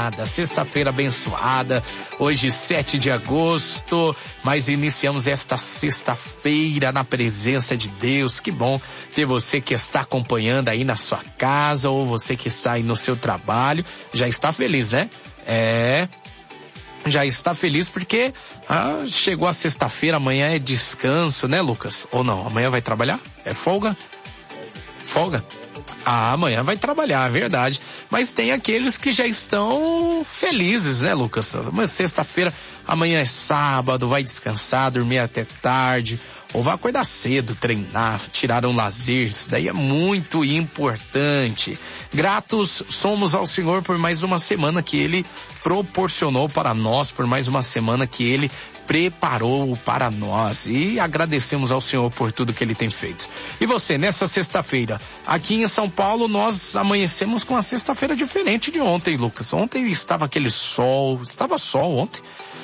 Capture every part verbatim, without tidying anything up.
abençoada, sexta-feira abençoada, hoje sete de agosto, mas iniciamos esta sexta-feira na presença de Deus. Que bom ter você que está acompanhando aí na sua casa, ou você que está aí no seu trabalho, já está feliz, né? É... Já está feliz porque ah, chegou a sexta-feira, amanhã é descanso, né, Lucas? Ou não? Amanhã vai trabalhar? É folga? Folga? Ah, amanhã vai trabalhar, é verdade. Mas tem aqueles que já estão felizes, né, Lucas? Amanhã, sexta-feira, amanhã é sábado, vai descansar, dormir até tarde, ou vai acordar cedo, treinar, tirar um lazer. Isso daí é muito importante. Gratos somos ao Senhor por mais uma semana que Ele proporcionou para nós, por mais uma semana que Ele preparou para nós, e agradecemos ao Senhor por tudo que Ele tem feito. E você, nessa sexta-feira, aqui em São Paulo, nós amanhecemos com uma sexta-feira diferente de ontem, Lucas. Ontem estava aquele sol, estava sol ontem,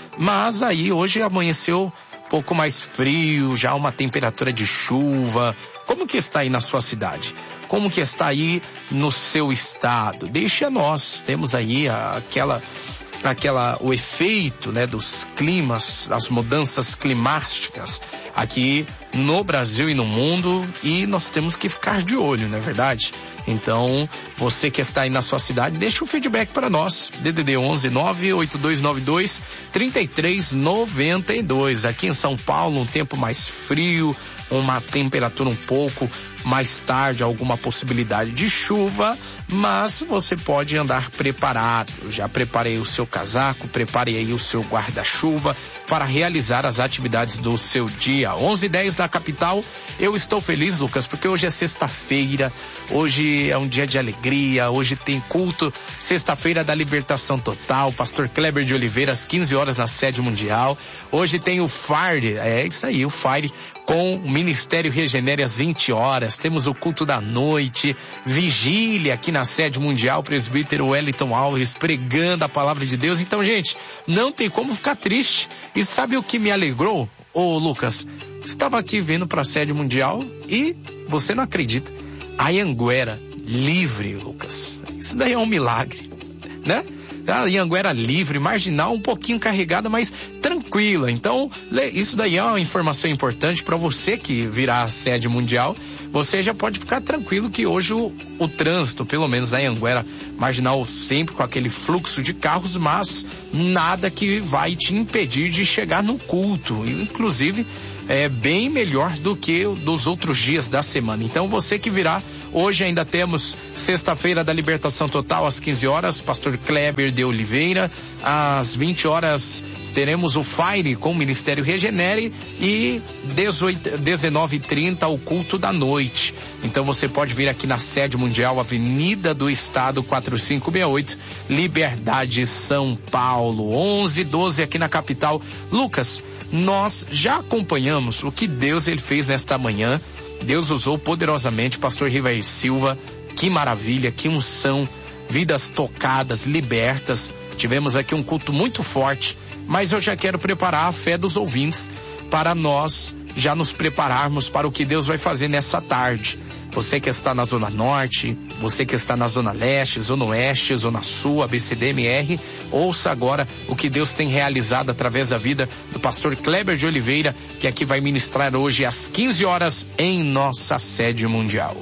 mas aí hoje amanheceu um pouco mais frio, já uma temperatura de chuva. Como que está aí na sua cidade? Como que está aí no seu estado? Deixa nós, temos aí aquela... aquela, o efeito, né, dos climas, as mudanças climáticas aqui no Brasil e no mundo, e nós temos que ficar de olho, não é verdade? Então, você que está aí na sua cidade, deixa um feedback para nós, D D D onze nove oito dois nove dois três três nove dois. Aqui em São Paulo, um tempo mais frio, uma temperatura um pouco mais tarde, alguma possibilidade de chuva, mas você pode andar preparado. Eu já preparei o seu casaco, preparei aí o seu guarda-chuva para realizar as atividades do seu dia. onze e dez na capital. Eu estou feliz, Lucas, porque hoje é sexta-feira, hoje é um dia de alegria, hoje tem culto, sexta-feira da libertação total, pastor Kleber de Oliveira, às quinze horas na sede mundial. Hoje tem o Fire, é isso aí, o Fire com o Ministério Regenere às vinte horas. Temos o culto da noite, vigília aqui na sede mundial, presbítero Wellington Alves pregando a palavra de Deus. Então, gente, não tem como ficar triste. E sabe o que me alegrou, ô Lucas? Estava aqui vindo para a sede mundial e você não acredita, a Anhanguera livre, Lucas. Isso daí é um milagre, né? A Anhanguera livre, marginal, um pouquinho carregada, mas tranquila. Então, isso daí é uma informação importante para você que virá a sede mundial. Você já pode ficar tranquilo que hoje o, o trânsito, pelo menos na Anhanguera marginal, sempre com aquele fluxo de carros, mas nada que vai te impedir de chegar no culto. Inclusive, é bem melhor do que dos outros dias da semana. Então, você que virá, hoje ainda temos sexta-feira da libertação total às quinze horas, pastor Kleber de Oliveira. Às vinte horas teremos o Fire com o Ministério Regenere, e dezenove e trinta o culto da noite. Então você pode vir aqui na sede mundial, Avenida do Estado quatro cinco seis oito, Liberdade, São Paulo. onze e doze aqui na capital. Lucas, nós já acompanhamos o que Deus ele fez nesta manhã. Deus usou poderosamente o pastor Rivair Silva. Que maravilha, que unção, vidas tocadas, libertas. Tivemos aqui um culto muito forte, mas eu já quero preparar a fé dos ouvintes para nós já nos prepararmos para o que Deus vai fazer nessa tarde. Você que está na Zona Norte, você que está na Zona Leste, Zona Oeste, Zona Sul, A B C D M R, ouça agora o que Deus tem realizado através da vida do pastor Kleber de Oliveira, que aqui vai ministrar hoje às quinze horas em nossa sede mundial.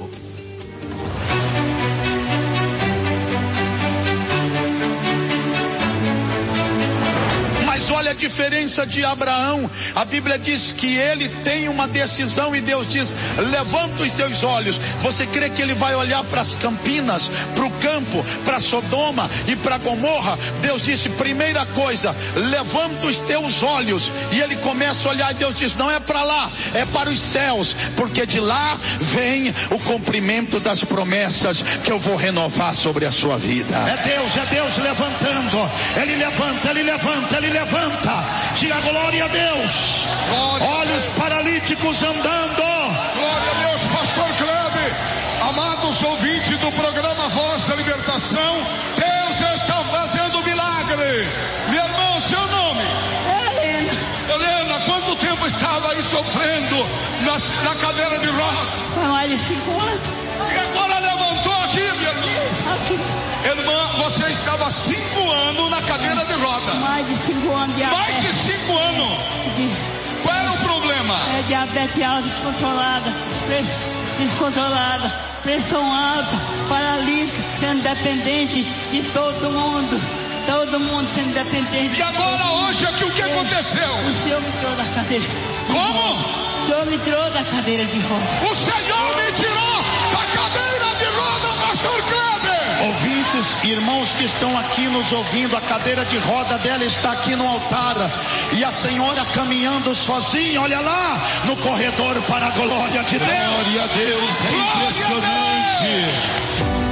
Olha a diferença de Abraão. A Bíblia diz que ele tem uma decisão e Deus diz: levanta os seus olhos. Você crê que ele vai olhar para as campinas, para o campo, para Sodoma e para Gomorra? Deus disse: primeira coisa, levanta os teus olhos. E ele começa a olhar e Deus diz: não é para lá, é para os céus, porque de lá vem o cumprimento das promessas que eu vou renovar sobre a sua vida. É Deus, é Deus levantando. Ele levanta, ele levanta, ele levanta. Diga glória a Deus. Glória. Olha os paralíticos andando. Glória a Deus, pastor Kleber. Amados ouvintes do programa Voz da Libertação, Deus está fazendo milagre. Meu irmão, seu nome? Helena. Helena, quanto tempo estava aí sofrendo na, na cadeira de rodas? Há mais de cinco anos. E agora levantou aqui, minha irmã. Irmã, você estava há cinco anos na cadeira de roda. Mais de cinco anos de diabetes. Mais de cinco anos. De, Qual era o problema? é diabetes alta, descontrolada, press, descontrolada, pressão alta, paralítica, sendo dependente de todo mundo. Todo mundo sendo dependente. E agora hoje aqui o que aconteceu? O Senhor me tirou da cadeira. Como? O Senhor me tirou da cadeira de roda. O Senhor me tirou da cadeira de roda, pastor Kleber. Ouvintes, irmãos que estão aqui nos ouvindo, a cadeira de roda dela está aqui no altar. E a senhora caminhando sozinha, olha lá, no corredor para a glória de Deus. Glória a Deus, é impressionante.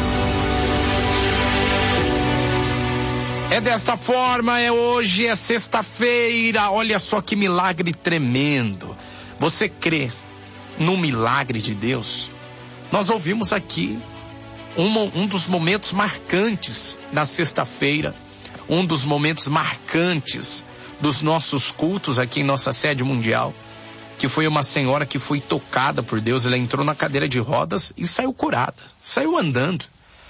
É desta forma, é hoje, é sexta-feira, olha só que milagre tremendo. Você crê no milagre de Deus? Nós ouvimos aqui um, um dos momentos marcantes na sexta-feira, um dos momentos marcantes dos nossos cultos aqui em nossa sede mundial, que foi uma senhora que foi tocada por Deus. Ela entrou na cadeira de rodas e saiu curada, saiu andando.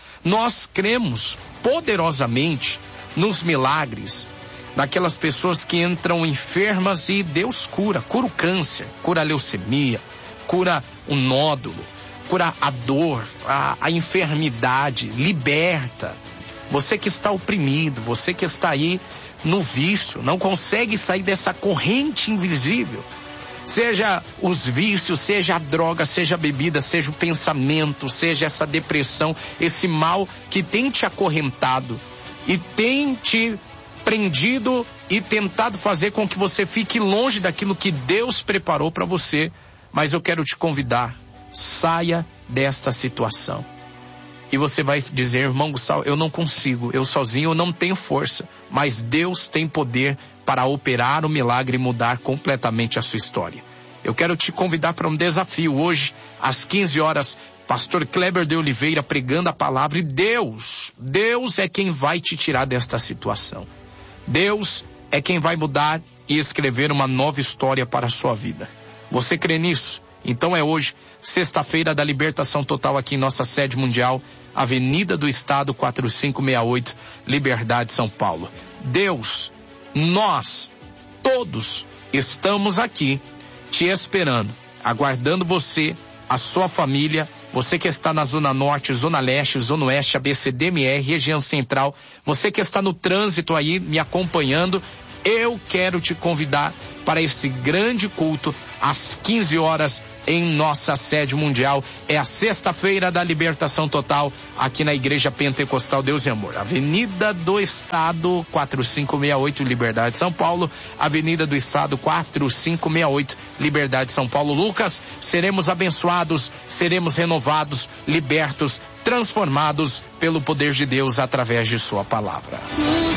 Nós cremos poderosamente nos milagres daquelas pessoas que entram enfermas e Deus cura, cura o câncer, cura a leucemia, cura o nódulo, cura a dor, a, a enfermidade, liberta. Você que está oprimido, você que está aí no vício, não consegue sair dessa corrente invisível, seja os vícios, seja a droga, seja a bebida, seja o pensamento, seja essa depressão, esse mal que tem te acorrentado e tem te prendido e tentado fazer com que você fique longe daquilo que Deus preparou para você. Mas eu quero te convidar, saia desta situação. E você vai dizer, irmão Gustavo, eu não consigo, eu sozinho eu não tenho força, mas Deus tem poder para operar o milagre e mudar completamente a sua história. Eu quero te convidar para um desafio hoje, às quinze horas, pastor Kleber de Oliveira pregando a palavra, e Deus, Deus é quem vai te tirar desta situação. Deus é quem vai mudar e escrever uma nova história para a sua vida. Você crê nisso? Então é hoje, sexta-feira da libertação total aqui em nossa sede mundial, Avenida do Estado quatro cinco seis oito, Liberdade, São Paulo. Deus, nós, todos, estamos aqui te esperando, aguardando você, a sua família, você que está na Zona Norte, Zona Leste, Zona Oeste, A B C D M R, região central, você que está no trânsito aí me acompanhando, eu quero te convidar para esse grande culto às quinze horas em nossa sede mundial. É a sexta-feira da libertação total aqui na Igreja Pentecostal Deus e Amor. Avenida do Estado quatro cinco seis oito, Liberdade, São Paulo. Avenida do Estado quatro cinco seis oito, Liberdade, São Paulo. Lucas, seremos abençoados, seremos renovados, libertos, transformados pelo poder de Deus através de sua palavra.